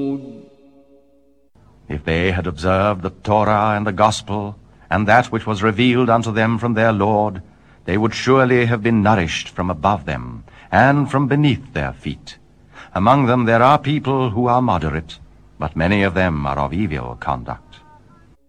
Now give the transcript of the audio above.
If they had observed the Torah and the Gospel, and that which was revealed unto them from their Lord, they would surely have been nourished from above them, and from beneath their feet. Among them there are people who are moderate, but many of them are of evil conduct.